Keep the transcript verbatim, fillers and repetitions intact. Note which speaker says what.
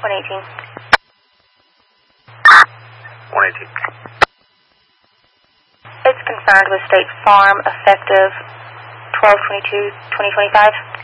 Speaker 1: one eighteen.
Speaker 2: one eighteen.
Speaker 1: It's confirmed with State Farm effective twelve twenty-two twenty twenty-five.